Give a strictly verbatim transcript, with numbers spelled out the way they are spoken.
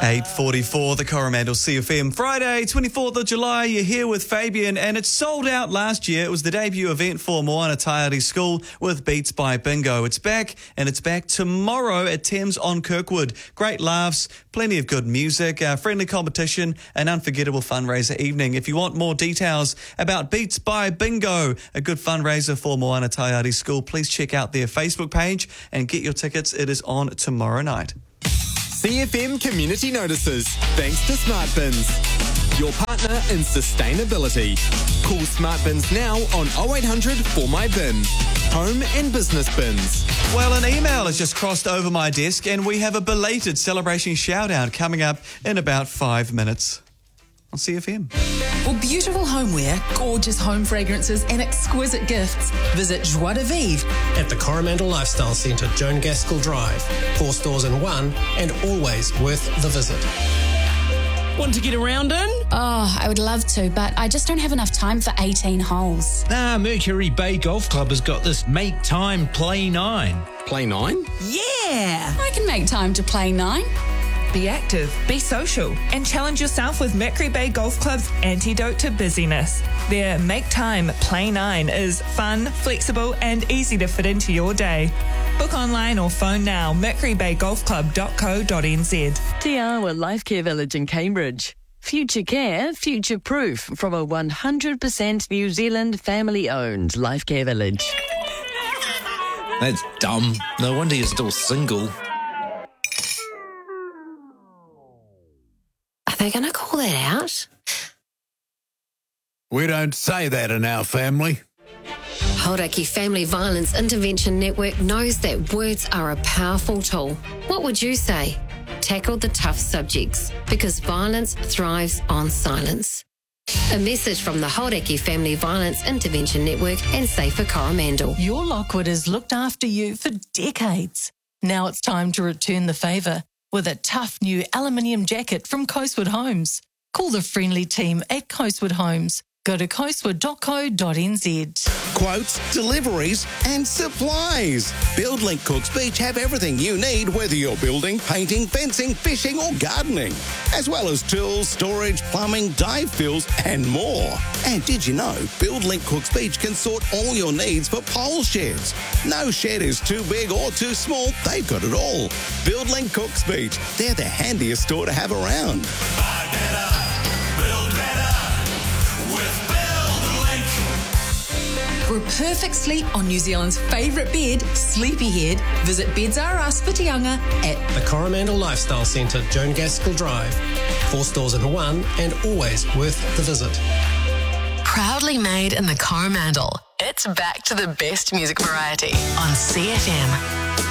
eight forty-four, the Coromandel C F M. Friday, twenty-fourth of July, you're here with Fabian, and it sold out last year. It was the debut event for Moana Taieri School with Beats by Bingo. It's back, and it's back tomorrow at Thames on Kirkwood. Great laughs, plenty of good music, uh, friendly competition, an unforgettable fundraiser evening. If you want more details about Beats by Bingo, a good fundraiser for Moana Taieri School, please check out their Facebook page and get your tickets. It is on tomorrow night. C F M Community Notices, thanks to SmartBins, your partner in sustainability. Call SmartBins now on oh eight hundred four my bin. Home and business bins. Well, an email has just crossed over my desk, and we have a belated celebration shout-out coming up in about five minutes on C F M. For beautiful homeware, gorgeous home fragrances and exquisite gifts, visit Joie de Vivre at the Coromandel Lifestyle Centre, Joan Gaskell Drive. Four stores in one and always worth the visit. Want to get around in? Oh, I would love to, but I just don't have enough time for eighteen holes. Nah, Mercury Bay Golf Club has got this Make Time Play nine. Play nine? Yeah! I can make time to play nine. Be active, be social, and challenge yourself with Mercury Bay Golf Club's antidote to busyness. Their Make Time Play nine is fun, flexible, and easy to fit into your day. Book online or phone now, mercury bay golf club dot co dot n z. Te Awa Life Care Village in Cambridge. Future care, future proof from a one hundred percent New Zealand family-owned life care village. That's dumb. No wonder you're still single. Are they going to call that out? We don't say that in our family. Hauraki Family Violence Intervention Network knows that words are a powerful tool. What would you say? Tackle the tough subjects, because violence thrives on silence. A message from the Hauraki Family Violence Intervention Network and Safer Coromandel. Your Lockwood has looked after you for decades. Now it's time to return the favour with a tough new aluminium jacket from Coastwood Homes. Call the friendly team at Coastwood Homes. Go to coastwood dot co dot n z. Quotes, deliveries and supplies. BuildLink Cooks Beach have everything you need, whether you're building, painting, fencing, fishing or gardening, as well as tools, storage, plumbing, dive fills and more. And did you know BuildLink Cooks Beach can sort all your needs for pole sheds? No shed is too big or too small. They've got it all. BuildLink Cooks Beach. They're the handiest store to have around. Buy better, build better. For a perfect sleep on New Zealand's favourite bed, Sleepyhead, visit Beds R Us for Te Unga at The Coromandel Lifestyle Centre, Joan Gaskell Drive. Four stores in one and always worth the visit. Proudly made in the Coromandel. It's back to the best music variety on C F M.